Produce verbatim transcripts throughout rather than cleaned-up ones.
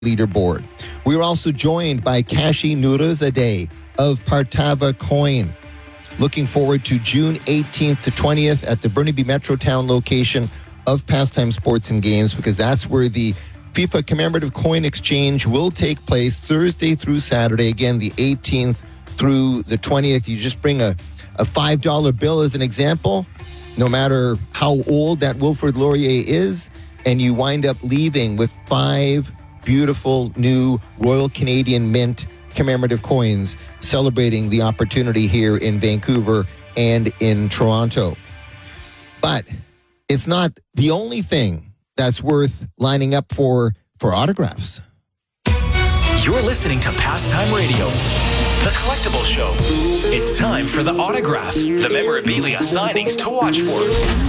leaderboard. We are also joined by Kashi Nurazadeh of Partava Coin. Looking forward to June eighteenth to twentieth at the Burnaby Metrotown location of Pastime Sports and Games, because that's where the FIFA Commemorative Coin Exchange will take place Thursday through Saturday. Again, the eighteenth through the twentieth. You just bring a, a five dollar bill as an example, no matter how old that Wilfrid Laurier is, and you wind up leaving with five beautiful new Royal Canadian Mint commemorative coins, celebrating the opportunity here in Vancouver and in Toronto. But it's not the only thing that's worth lining up for for autographs. You're listening to Pastime Radio, the collectible show. It's time for the autograph, the memorabilia signings to watch for.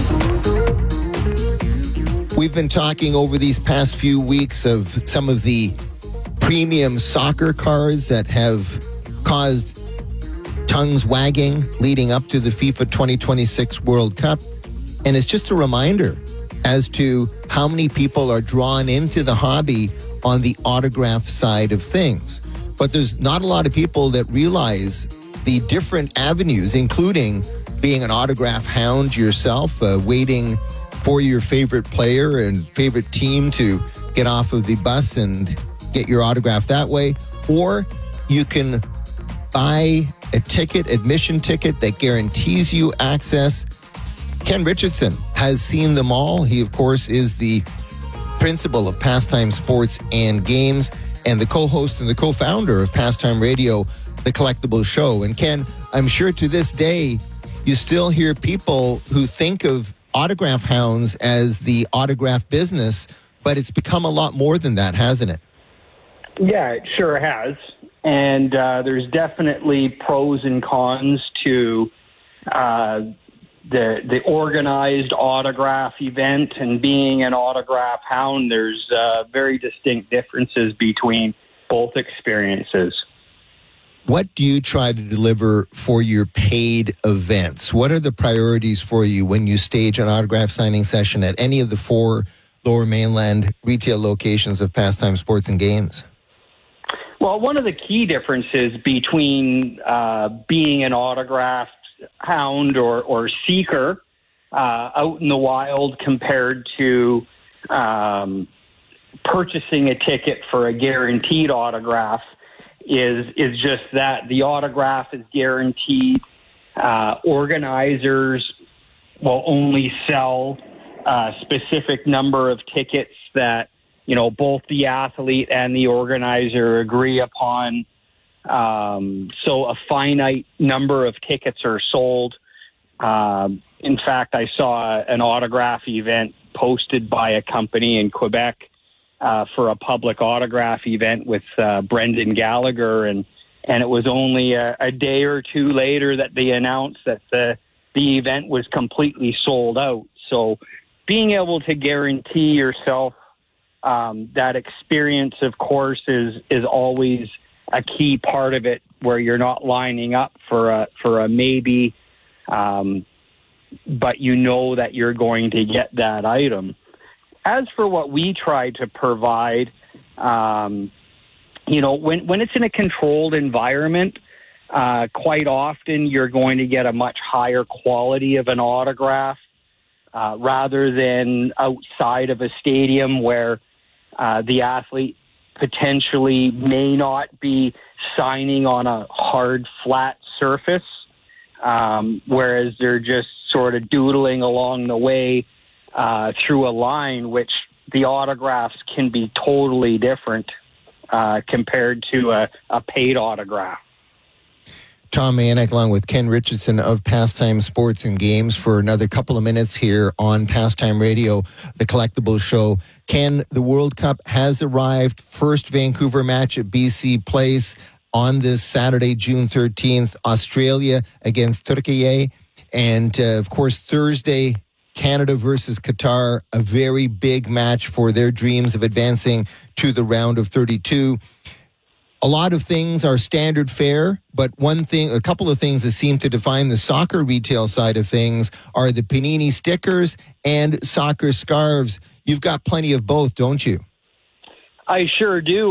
We've been talking over these past few weeks of some of the premium soccer cards that have caused tongues wagging leading up to the FIFA twenty twenty-six World Cup. And it's just a reminder as to how many people are drawn into the hobby on the autograph side of things. But there's not a lot of people that realize the different avenues, including being an autograph hound yourself, uh, waiting for your favorite player and favorite team to get off of the bus and get your autograph that way. Or you can buy a ticket, admission ticket, that guarantees you access. Ken Richardson has seen them all. He, of course, is the principal of Pastime Sports and Games and the co-host and the co-founder of Pastime Radio, the collectible show. And Ken, I'm sure to this day, you still hear people who think of autograph hounds as the autograph business, but it's become a lot more than that, hasn't it? Yeah, it sure has. And uh, there's definitely pros and cons to uh, the the organized autograph event and being an autograph hound. There's uh, very distinct differences between both experiences. What do you try to deliver for your paid events? What are the priorities for you when you stage an autograph signing session at any of the four Lower Mainland retail locations of Pastime Sports and Games? Well, one of the key differences between uh, being an autograph hound or, or seeker uh, out in the wild compared to um, purchasing a ticket for a guaranteed autograph is is just that the autograph is guaranteed. Uh, organizers will only sell a specific number of tickets that, you know, both the athlete and the organizer agree upon. Um, so a finite number of tickets are sold. Um, in fact, I saw an autograph event posted by a company in Quebec Uh, for a public autograph event with uh, Brendan Gallagher, and and it was only a, a day or two later that they announced that the the event was completely sold out. So being able to guarantee yourself um, that experience, of course, is is always a key part of it, where you're not lining up for a for a maybe, um, but you know that you're going to get that item. As for what we try to provide, um, you know, when, when it's in a controlled environment, uh, quite often you're going to get a much higher quality of an autograph uh, rather than outside of a stadium where uh, the athlete potentially may not be signing on a hard, flat surface, um, whereas they're just sort of doodling along the way Uh, through a line, which the autographs can be totally different uh, compared to a, a paid autograph. Tom Mayanek along with Ken Richardson of Pastime Sports and Games for another couple of minutes here on Pastime Radio, the collectible show. Ken, the World Cup has arrived. First Vancouver match at B C Place on this Saturday, June thirteenth, Australia against Turkey. And, uh, of course, Thursday, Canada versus Qatar, a very big match for their dreams of advancing to the round of thirty-two. A lot of things are standard fare, but one thing, a couple of things that seem to define the soccer retail side of things are the Panini stickers and soccer scarves. You've got plenty of both, don't you? I sure do.